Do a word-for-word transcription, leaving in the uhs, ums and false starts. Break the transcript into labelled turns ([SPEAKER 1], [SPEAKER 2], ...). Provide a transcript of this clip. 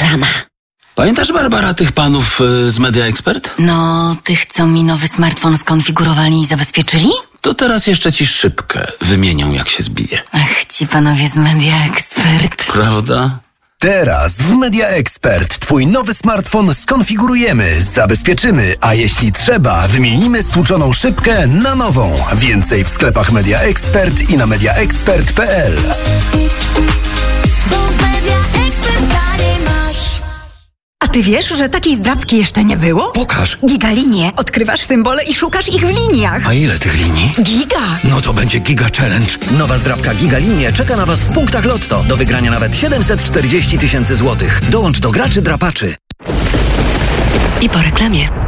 [SPEAKER 1] reklama.
[SPEAKER 2] Pamiętasz, Barbara, tych panów y, z Media Expert?
[SPEAKER 1] No, tych, co mi nowy smartfon skonfigurowali i zabezpieczyli?
[SPEAKER 2] To teraz jeszcze ci szybkę wymienią, jak się zbije.
[SPEAKER 1] Ach, ci panowie z Media Expert.
[SPEAKER 2] Prawda?
[SPEAKER 3] Teraz w Media Expert twój nowy smartfon skonfigurujemy, zabezpieczymy, a jeśli trzeba, wymienimy stłuczoną szybkę na nową. Więcej w sklepach Media Expert i na media expert kropka p l.
[SPEAKER 4] A ty wiesz, że takiej zdrabki jeszcze nie było?
[SPEAKER 5] Pokaż.
[SPEAKER 4] Gigalinie. Odkrywasz symbole i szukasz ich w liniach.
[SPEAKER 5] A ile tych linii?
[SPEAKER 4] Giga.
[SPEAKER 5] No to będzie Giga Challenge.
[SPEAKER 6] Nowa zdrabka Gigalinie czeka na Was w punktach Lotto. Do wygrania nawet siedemset czterdzieści tysięcy złotych. Dołącz do graczy drapaczy.
[SPEAKER 1] I po reklamie.